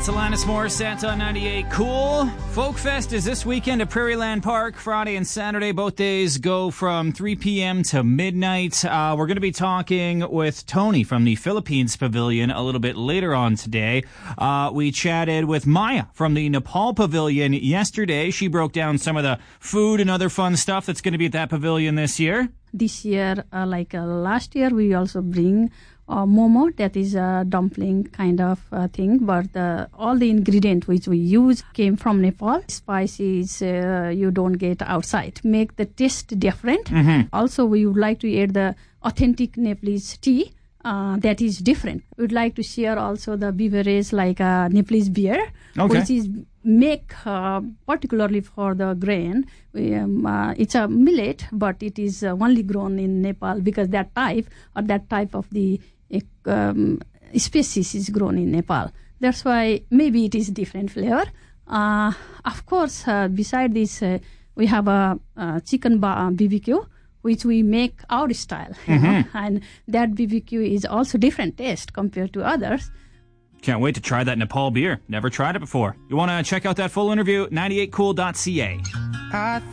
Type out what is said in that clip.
That's Alanis Morissette on 98 Cool. Folk Fest is this weekend at Prairie Land Park, Friday and Saturday. Both days go from 3 p.m. to midnight. We're going to be talking with Tony from the Philippines Pavilion a little bit later on today. We chatted with Maya from the Nepal Pavilion yesterday. She broke down some of the food and other fun stuff that's going to be at that pavilion this year. This year, last year, we also bring momo, that is a dumpling kind of thing, but all the ingredients which we use came from Nepal. Spices you don't get outside, make the taste different. Mm-hmm. Also, we would like to add the authentic Nepalese tea that is different. We'd like to share also the beverage like Nepalese beer, which is make particularly for the grain. It's a millet, but it is only grown in Nepal because that type of the species is grown in Nepal. That's why maybe it is different flavor. Of course, beside this, we have a chicken BBQ, which we make our style. You know? And that BBQ is also different taste compared to others. Can't wait to try that Nepal beer. Never tried it before. You want to check out that full interview? 98cool.ca.